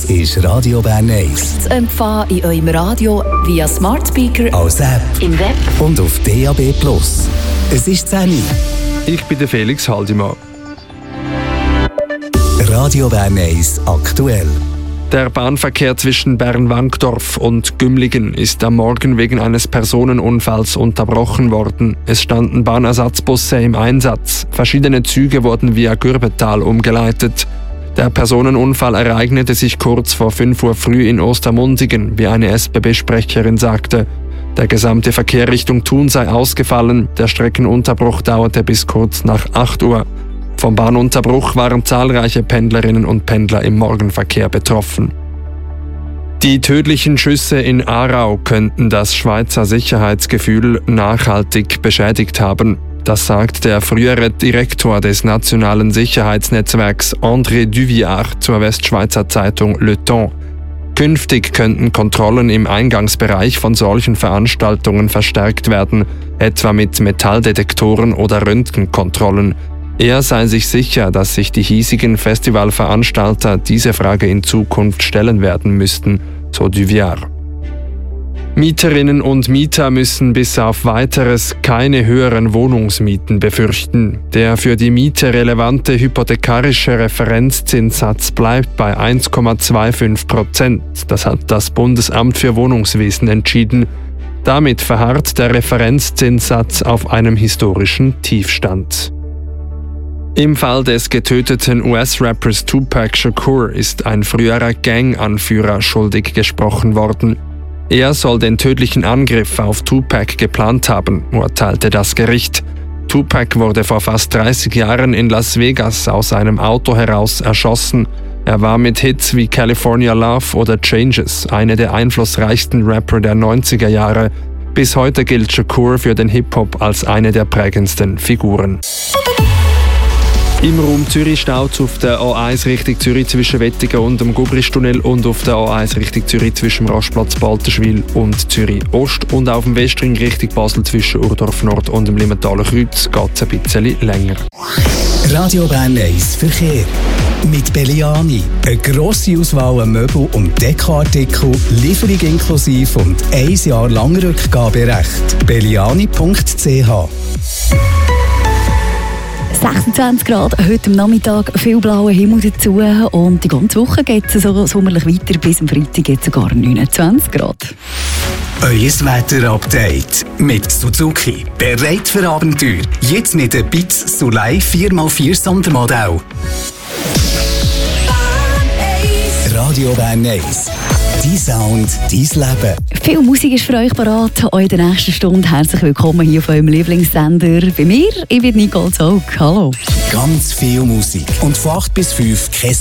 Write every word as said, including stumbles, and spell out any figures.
Das ist Radio Bern eins. Zu empfangen in eurem Radio via Smart Speaker, als App, im Web und auf D A B plus. Es ist zehn Uhr. Ich bin der Felix Haldimann. Radio Bern eins aktuell. Der Bahnverkehr zwischen Bern-Wankdorf und Gümligen ist am Morgen wegen eines Personenunfalls unterbrochen worden. Es standen Bahnersatzbusse im Einsatz. Verschiedene Züge wurden via Gürbetal umgeleitet. Der Personenunfall ereignete sich kurz vor fünf Uhr früh in Ostermundigen, wie eine S B B-Sprecherin sagte. Der gesamte Verkehr Richtung Thun sei ausgefallen. Der Streckenunterbruch dauerte bis kurz nach acht Uhr. Vom Bahnunterbruch waren zahlreiche Pendlerinnen und Pendler im Morgenverkehr betroffen. Die tödlichen Schüsse in Aarau könnten das Schweizer Sicherheitsgefühl nachhaltig beschädigt haben. Das sagt der frühere Direktor des Nationalen Sicherheitsnetzwerks André Duviard zur Westschweizer Zeitung Le Temps. Künftig könnten Kontrollen im Eingangsbereich von solchen Veranstaltungen verstärkt werden, etwa mit Metalldetektoren oder Röntgenkontrollen. Er sei sich sicher, dass sich die hiesigen Festivalveranstalter diese Frage in Zukunft stellen werden müssten, so Duviard. Mieterinnen und Mieter müssen bis auf Weiteres keine höheren Wohnungsmieten befürchten. Der für die Miete relevante hypothekarische Referenzzinssatz bleibt bei eins Komma fünfundzwanzig Prozent. Das hat das Bundesamt für Wohnungswesen entschieden. Damit verharrt der Referenzzinssatz auf einem historischen Tiefstand. Im Fall des getöteten U S-Rappers Tupac Shakur ist ein früherer Gang-Anführer schuldig gesprochen worden. Er soll den tödlichen Angriff auf Tupac geplant haben, urteilte das Gericht. Tupac wurde vor fast dreißig Jahren in Las Vegas aus einem Auto heraus erschossen. Er war mit Hits wie California Love oder Changes einer der einflussreichsten Rapper der neunziger Jahre. Bis heute gilt Shakur für den Hip-Hop als eine der prägendsten Figuren. Im Raum Zürich staut es auf der A eins Richtung Zürich zwischen Wettigen und dem Gubristunnel und auf der A eins Richtung Zürich zwischen dem Rastplatz Balterschwil und Zürich Ost und auf dem Westring Richtung Basel zwischen Urdorf Nord und dem Limmertaler Kreuz geht es ein bisschen länger. Radio Bern eins Verkehr. Mit Belliani. Eine grosse Auswahl an Möbel- und Dekoartikel, Lieferung inklusive und ein Jahr lang Rückgaberecht. belliani punkt c h sechsundzwanzig Grad, heute am Nachmittag viel blauer Himmel dazu und die ganze Woche geht es so sommerlich weiter, bis am Freitag geht es sogar neunundzwanzig Grad. Euer Wetter-Update mit Suzuki. Bereit für Abenteuer. Jetzt mit der Bitz Soleil vier mal vier Sondermodell. Radio Bern eins. Dein Sound, dein Leben. Viel Musik ist für euch parat. Auch in der nächsten Stunde herzlich willkommen hier auf eurem Lieblingssender. Bei mir, ich bin Nicole Zog. Hallo. Ganz viel Musik. Und von acht bis fünf kein